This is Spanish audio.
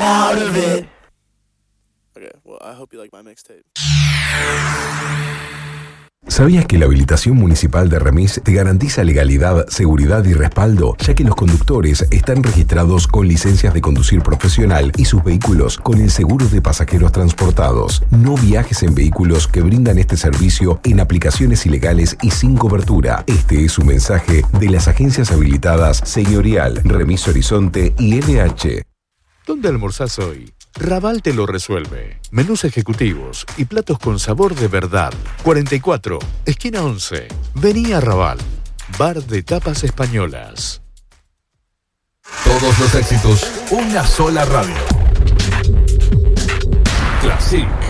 out of it. Okay, well, I hope you like my mixtape. ¿Sabías que la habilitación municipal de Remis te garantiza legalidad, seguridad y respaldo, ya que los conductores están registrados con licencias de conducir profesional y sus vehículos con el seguro de pasajeros transportados? No viajes en vehículos que brindan este servicio en aplicaciones ilegales y sin cobertura. Este es un mensaje de las agencias habilitadas Señorial, Remis Horizonte y NH. ¿Dónde almorzás hoy? Raval te lo resuelve. Menús ejecutivos y platos con sabor de verdad. 44, esquina 11. Vení a Raval. Bar de tapas españolas. Todos los éxitos, una sola radio. Classic.